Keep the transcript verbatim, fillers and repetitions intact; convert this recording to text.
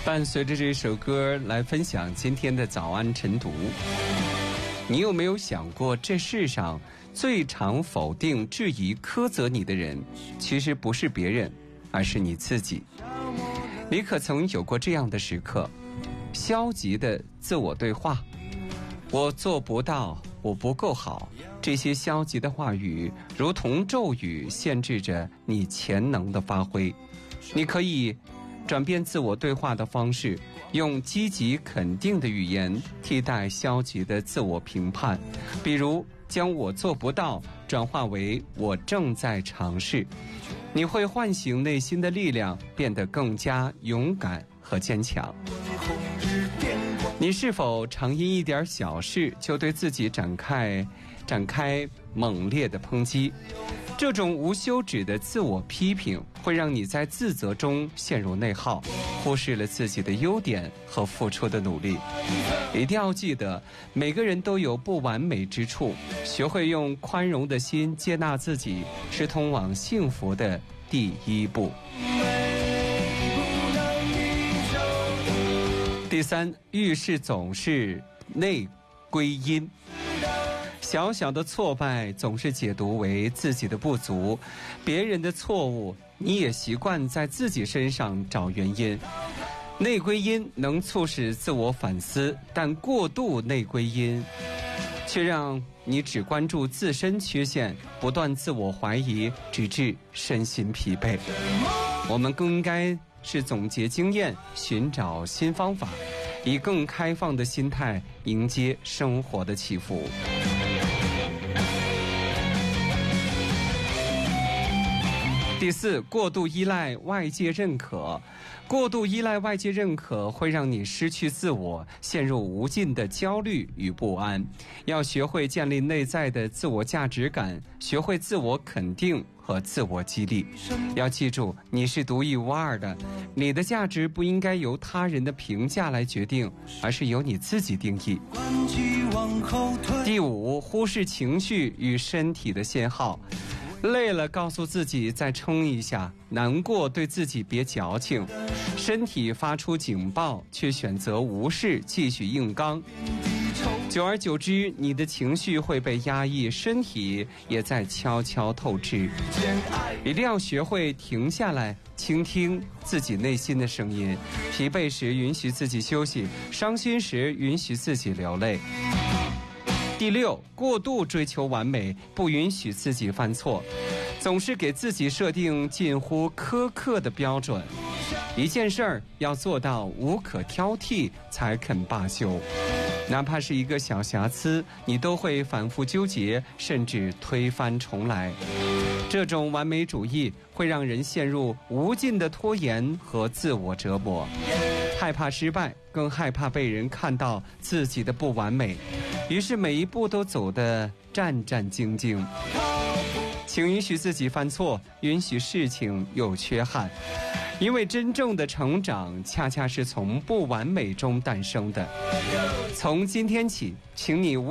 伴随着这首歌来分享今天的早安晨读。你有没有想过，这世上最常否定、质疑、苛责你的人，其实不是别人，而是你自己。你可曾有过这样的时刻，消极的自我对话，我做不到，我不够好，这些消极的话语如同咒语，限制着你潜能的发挥。你可以转变自我对话的方式，用积极肯定的语言替代消极的自我评判，比如将我做不到转化为我正在尝试。你会唤醒内心的力量，变得更加勇敢和坚强。你是否常因一点小事就对自己展开展开猛烈的抨击？这种无休止的自我批评会让你在自责中陷入内耗，忽视了自己的优点和付出的努力。一定要记得，每个人都有不完美之处，学会用宽容的心接纳自己，是通往幸福的第一步。第三，遇事总是内归因。小小的挫败总是解读为自己的不足，别人的错误你也习惯在自己身上找原因。内归因能促使自我反思，但过度内归因却让你只关注自身缺陷，不断自我怀疑，直至身心疲惫。我们更应该是总结经验，寻找新方法，以更开放的心态迎接生活的起伏。第四，过度依赖外界认可。过度依赖外界认可会让你失去自我，陷入无尽的焦虑与不安。要学会建立内在的自我价值感，学会自我肯定和自我激励。要记住，你是独一无二的，你的价值不应该由他人的评价来决定，而是由你自己定义。第五，忽视情绪与身体的信号。累了告诉自己再撑一下，难过对自己别矫情，身体发出警报却选择无视继续硬刚，久而久之你的情绪会被压抑，身体也在悄悄透支。一定要学会停下来倾听自己内心的声音，疲惫时允许自己休息，伤心时允许自己流泪。第六，过度追求完美，不允许自己犯错，总是给自己设定近乎苛刻的标准。一件事儿要做到无可挑剔才肯罢休，哪怕是一个小瑕疵，你都会反复纠结，甚至推翻重来。这种完美主义会让人陷入无尽的拖延和自我折磨，害怕失败，更害怕被人看到自己的不完美，于是每一步都走得战战兢兢。请允许自己犯错，允许事情有缺憾，因为真正的成长恰恰是从不完美中诞生的。从今天起，请你